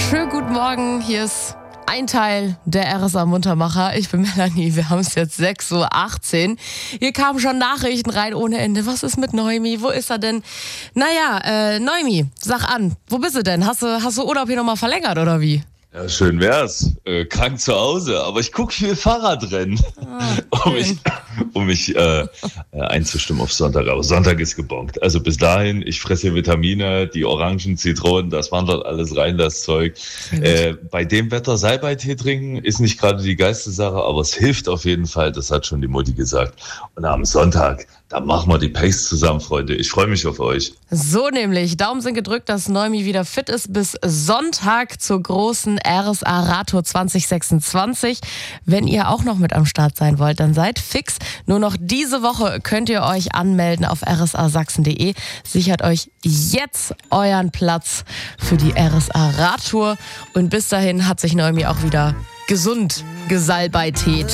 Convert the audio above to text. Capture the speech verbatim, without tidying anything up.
Schönen guten Morgen, hier ist ein Teil der R S A Muntermacher. Ich bin Melanie, wir haben es jetzt sechs Uhr achtzehn. Hier kamen schon Nachrichten rein ohne Ende. Was ist mit Noemi? Wo ist er denn? Naja, äh, Noemi, sag an, wo bist du denn? Hast du, hast du Urlaub hier nochmal verlängert oder wie? Ja, schön wär's. Äh, krank zu Hause, aber ich gucke viel Fahrradrennen, ah, um mich, um mich äh, einzustimmen auf Sonntag. Aber Sonntag ist gebongt. Also bis dahin, ich fresse Vitamine, die Orangen, Zitronen, das wandert alles rein, das Zeug. Äh, bei dem Wetter Salbeitee trinken ist nicht gerade die geilste Sache, aber es hilft auf jeden Fall, das hat schon die Mutti gesagt. Und am Sonntag, da machen wir die Pace zusammen, Freunde. Ich freue mich auf euch. So nämlich. Daumen sind gedrückt, dass Noemi wieder fit ist bis Sonntag zur großen R S A Radtour zwanzig sechsundzwanzig. Wenn ihr auch noch mit am Start sein wollt, dann seid fix. Nur noch diese Woche könnt ihr euch anmelden auf r s a sachsen punkt d e. Sichert euch jetzt euren Platz für die R S A Radtour. Und bis dahin hat sich Noemi auch wieder gesund gesalbeität.